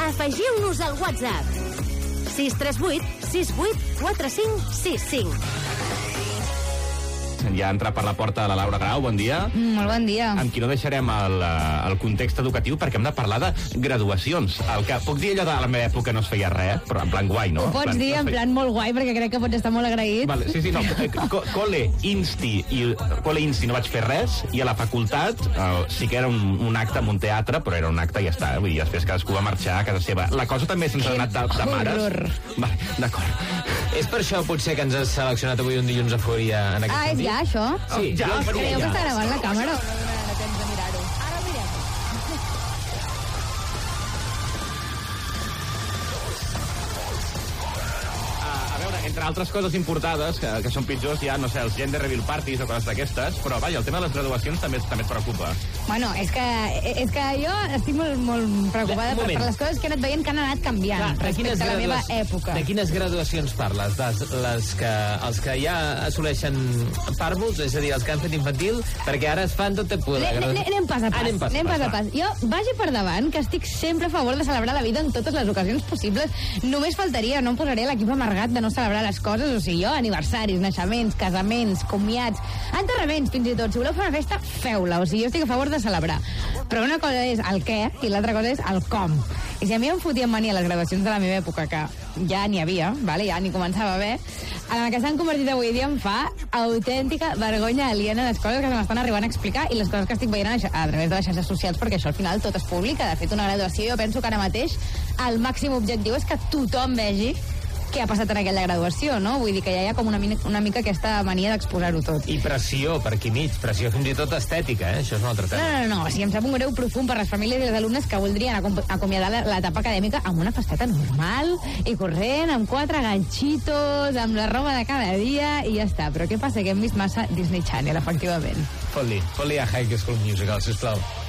Afegiu-nos al WhatsApp. 638 68 45 65. Ja ha entrat per la porta de la Laura Grau, bon dia. Molt bon dia. Amb qui no deixarem el context educatiu perquè hem de parlar de graduacions. El que puc dir allò de la meva època no es feia res, però en plan guai, no? Ho pots dir en plan molt guai perquè crec que pots estar molt agraït. Vale, sí, no. Cole Insti no vaig fer res, i a la facultat sí que era un acte en un teatre, però era un acte i ja està. Vull dir, després cadascú va marxar a casa seva. La cosa també se'ns ha anat de mares. Vale, d'acord. És per això potser que ens has seleccionat avui un dilluns a Fòria en aquest sentit? És ja, això? Sí, ja. Creieu que està gravant la càmera? Entre altres coses importades, que són pitjors, ja, no sé, els gender reveal parties o coses d'aquestes, però vaja, el tema de les graduacions també et preocupa. Bueno, és que jo estic molt preocupada per les coses que he anat veient que han anat canviant respecte a la meva època. De quines graduacions parles? Els que ja assoleixen pàrvuls, és a dir, els que han fet infantil, perquè ara es fan tot tipus de graduacions. Anem pas a pas. Jo vagi per davant que estic sempre a favor de celebrar la vida en totes les ocasions possibles. Només faltaria, no em posaré l'equip amargat de no celebrar les coses, o sigui, jo, aniversaris, naixements, casaments, comiats, enterraments, fins i tot. Si voleu fer una festa, feu-la. O sigui, jo estic a favor de celebrar. Però una cosa és el què i l'altra cosa és el com. I si a mi em fotien mania les graduacions de la meva època, que ja n'hi havia, vale? Ja n'hi començava a haver, en el que s'han convertit avui dia em fa autèntica vergonya aliena les coses que se m'estan arribant a explicar i les coses que estic veient a través de les xarxes socials, perquè això al final tot es publica. De fet, una graduació, jo penso que ara mateix el màxim objectiu és que tothom vegi què ha passat en aquella graduació, no? Vull dir que ja hi ha com una mica aquesta mania d'exposar-ho tot. I pressió per aquí mig, pressió fins i tot estètica, Això és un altre tema. No, o sigui, em sap un greu profund per les famílies i els alumnes que voldrien acomiadar l'etapa acadèmica amb una festeta normal i corrent, amb 4 ganxitos, amb la roba de cada dia i ja està. Però què passa? Que hem vist massa Disney Channel, efectivament. Fot-li a High School Musical, sisplau.